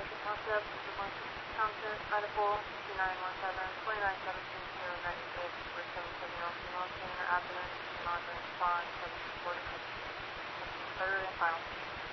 Township, Township, Idaho, 2917, 2917, 96, for 770, female, abdomen, non-respond, 740, third and final.